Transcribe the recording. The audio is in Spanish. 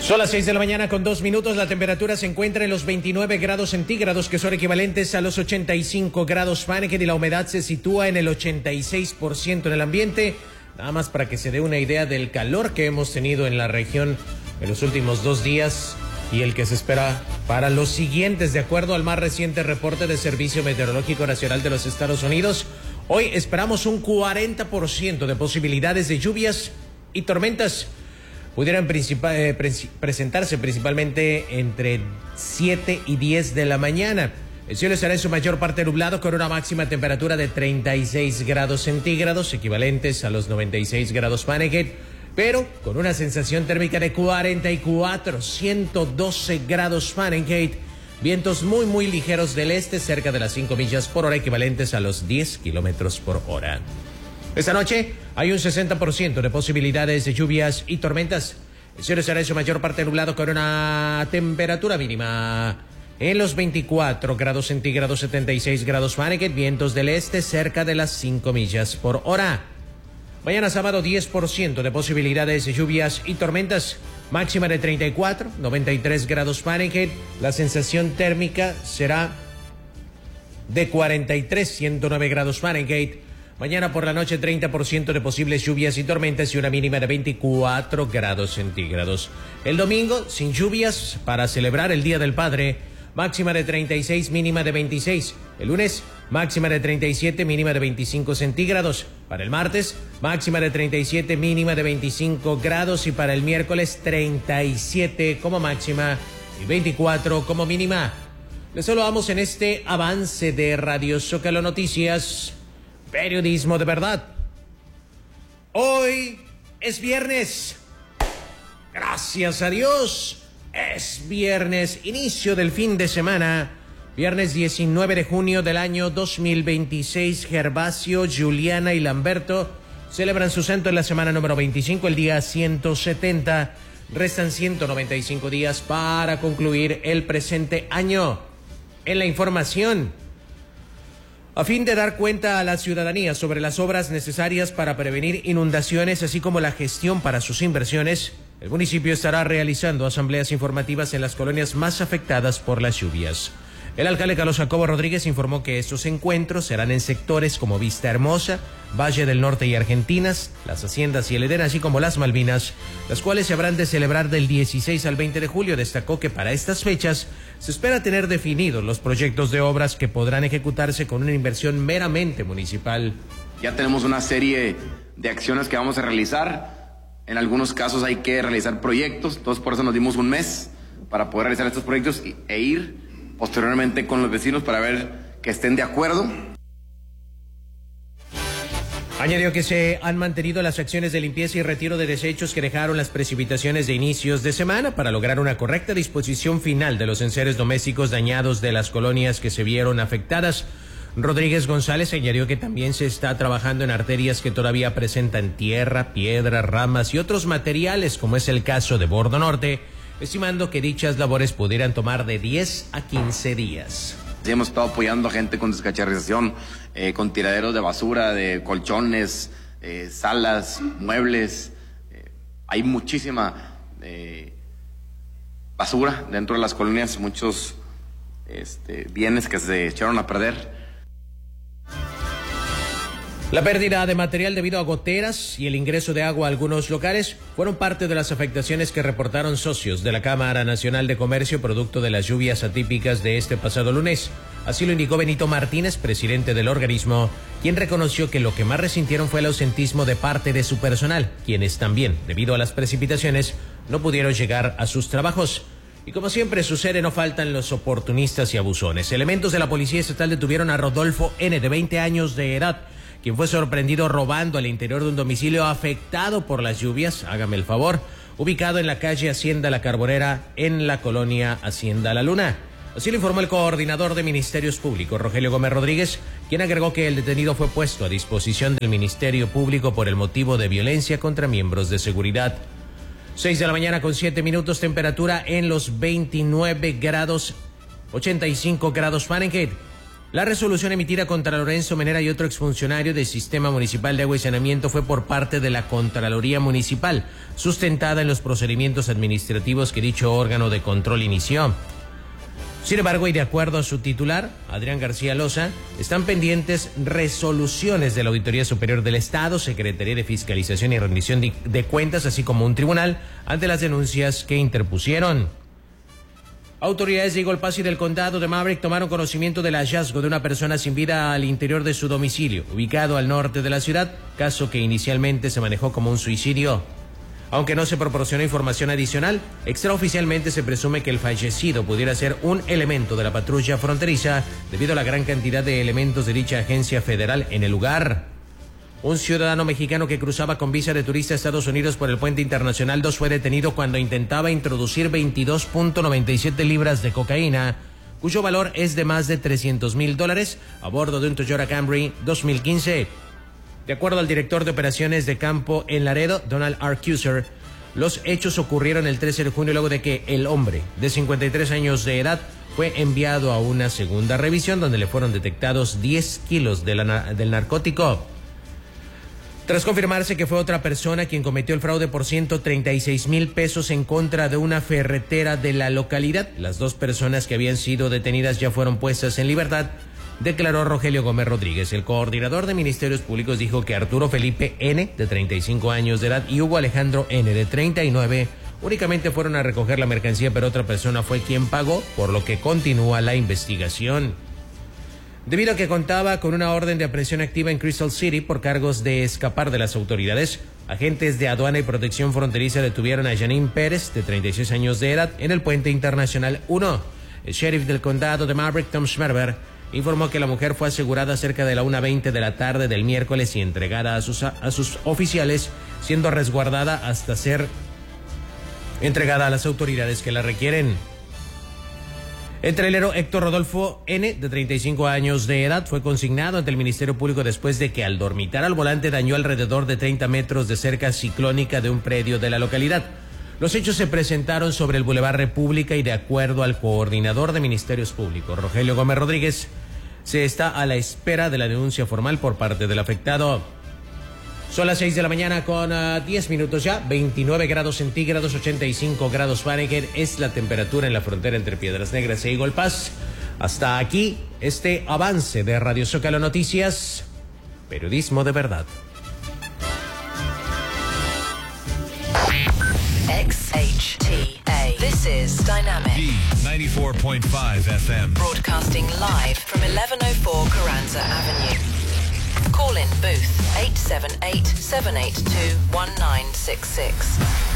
Son las 6 de la mañana con 2 minutos. La temperatura se encuentra en los 29 grados centígrados, que son equivalentes a los 85 grados Fahrenheit, y la humedad se sitúa en el 86% en el ambiente. Nada más para que se dé una idea del calor que hemos tenido en la región en los últimos 2 días y el que se espera para los siguientes, de acuerdo al más reciente reporte del Servicio Meteorológico Nacional de los Estados Unidos. Hoy esperamos un 40% de posibilidades de lluvias y tormentas. Pudieran presentarse principalmente entre 7 y 10 de la mañana. El cielo estará en su mayor parte nublado, con una máxima temperatura de 36 grados centígrados, equivalentes a los 96 grados Fahrenheit, pero con una sensación térmica de 112 grados Fahrenheit. Vientos muy ligeros del este, cerca de las 5 millas por hora, equivalentes a los 10 kilómetros por hora. Esta noche hay un 60% de posibilidades de lluvias y tormentas. El cielo estará en su mayor parte nublado, con una temperatura mínima en los 24 grados centígrados, 76 grados Fahrenheit, vientos del este cerca de las 5 millas por hora. Mañana sábado 10% de posibilidades de lluvias y tormentas, máxima de 34, 93 grados Fahrenheit. La sensación térmica será de 43, 109 grados Fahrenheit. Mañana por la noche 30% de posibles lluvias y tormentas y una mínima de 24 grados centígrados. El domingo sin lluvias para celebrar el Día del Padre, máxima de 36, mínima de 26. El lunes máxima de 37, mínima de 25 centígrados. Para el martes máxima de 37, mínima de 25 grados y para el miércoles 37 como máxima y 24 como mínima. Les saludamos en este avance de Radio Zócalo Noticias. Periodismo de verdad. Hoy es viernes. Gracias a Dios. Es viernes, inicio del fin de semana. Viernes 19 de junio del año 2026. Gervasio, Juliana y Lamberto celebran su santo en la semana número 25, el día 170. Restan 195 días para concluir el presente año. En la información, a fin de dar cuenta a la ciudadanía sobre las obras necesarias para prevenir inundaciones, así como la gestión para sus inversiones, el municipio estará realizando asambleas informativas en las colonias más afectadas por las lluvias. El alcalde Carlos Jacobo Rodríguez informó que estos encuentros serán en sectores como Vista Hermosa, Valle del Norte y Argentinas, las Haciendas y el Edén, así como las Malvinas, las cuales se habrán de celebrar del 16 al 20 de julio. Destacó que para estas fechas se espera tener definidos los proyectos de obras que podrán ejecutarse con una inversión meramente municipal. Ya tenemos una serie de acciones que vamos a realizar. En algunos casos hay que realizar proyectos, entonces por eso nos dimos un mes para poder realizar estos proyectos e ir posteriormente con los vecinos para ver que estén de acuerdo. Añadió que se han mantenido las acciones de limpieza y retiro de desechos que dejaron las precipitaciones de inicios de semana para lograr una correcta disposición final de los enseres domésticos dañados de las colonias que se vieron afectadas. Rodríguez González añadió que también se está trabajando en arterias que todavía presentan tierra, piedra, ramas y otros materiales, como es el caso de Bordo Norte, estimando que dichas labores pudieran tomar de 10 a 15 días. Sí, hemos estado apoyando a gente con descacharrización, con tiraderos de basura, de colchones, salas, muebles. Hay muchísima basura dentro de las colonias, muchos bienes que se echaron a perder. La pérdida de material debido a goteras y el ingreso de agua a algunos locales fueron parte de las afectaciones que reportaron socios de la Cámara Nacional de Comercio producto de las lluvias atípicas de este pasado lunes. Así lo indicó Benito Martínez, presidente del organismo, quien reconoció que lo que más resintieron fue el ausentismo de parte de su personal, quienes también, debido a las precipitaciones, no pudieron llegar a sus trabajos. Y como siempre sucede, no faltan los oportunistas y abusones. Elementos de la Policía Estatal detuvieron a Rodolfo N., de 20 años de edad, quien fue sorprendido robando al interior de un domicilio afectado por las lluvias, hágame el favor, ubicado en la calle Hacienda La Carbonera, en la colonia Hacienda La Luna. Así lo informó el coordinador de Ministerios Públicos, Rogelio Gómez Rodríguez, quien agregó que el detenido fue puesto a disposición del Ministerio Público por el motivo de violencia contra miembros de seguridad. 6 de la mañana con 7 minutos, temperatura en los 29 grados, 85 grados Fahrenheit. La resolución emitida contra Lorenzo Menera y otro exfuncionario del Sistema Municipal de Agua y Saneamiento fue por parte de la Contraloría Municipal, sustentada en los procedimientos administrativos que dicho órgano de control inició. Sin embargo, y de acuerdo a su titular, Adrián García Loza, están pendientes resoluciones de la Auditoría Superior del Estado, Secretaría de Fiscalización y Rendición de Cuentas, así como un tribunal, ante las denuncias que interpusieron. Autoridades de Eagle Pass y del condado de Maverick tomaron conocimiento del hallazgo de una persona sin vida al interior de su domicilio, ubicado al norte de la ciudad, caso que inicialmente se manejó como un suicidio. Aunque no se proporcionó información adicional, extraoficialmente se presume que el fallecido pudiera ser un elemento de la patrulla fronteriza debido a la gran cantidad de elementos de dicha agencia federal en el lugar. Un ciudadano mexicano que cruzaba con visa de turista a Estados Unidos por el puente internacional 2 fue detenido cuando intentaba introducir 22.97 libras de cocaína, cuyo valor es de más de $300,000 a bordo de un Toyota Camry 2015. De acuerdo al director de operaciones de campo en Laredo, Donald R. Kuser, los hechos ocurrieron el 13 de junio luego de que el hombre, de 53 años de edad, fue enviado a una segunda revisión donde le fueron detectados 10 kilos del narcótico. Tras confirmarse que fue otra persona quien cometió el fraude por 136,000 pesos en contra de una ferretera de la localidad, las dos personas que habían sido detenidas ya fueron puestas en libertad, declaró Rogelio Gómez Rodríguez. El coordinador de Ministerios Públicos dijo que Arturo Felipe N., de 35 años de edad, y Hugo Alejandro N., de 39, únicamente fueron a recoger la mercancía, pero otra persona fue quien pagó, por lo que continúa la investigación. Debido a que contaba con una orden de aprehensión activa en Crystal City por cargos de escapar de las autoridades, agentes de aduana y protección fronteriza detuvieron a Janine Pérez, de 36 años de edad, en el puente internacional 1. El sheriff del condado de Maverick, Tom Schmerber, informó que la mujer fue asegurada cerca de la 1:20 de la tarde del miércoles y entregada a sus oficiales, siendo resguardada hasta ser entregada a las autoridades que la requieren. El trailero Héctor Rodolfo N., de 35 años de edad, fue consignado ante el Ministerio Público después de que al dormitar al volante dañó alrededor de 30 metros de cerca ciclónica de un predio de la localidad. Los hechos se presentaron sobre el Boulevard República y, de acuerdo al coordinador de Ministerios Públicos, Rogelio Gómez Rodríguez, se está a la espera de la denuncia formal por parte del afectado. Son las 6 de la mañana con 10 minutos ya, 29 grados centígrados, 85 grados Fahrenheit es la temperatura en la frontera entre Piedras Negras e Eagle Pass. Hasta aquí este avance de Radio Zócalo Noticias, periodismo de verdad. XHTA. This is Dynamic. D94.5 FM. Broadcasting live from 1104 Carranza Avenue. Call in booth 878-782-1966.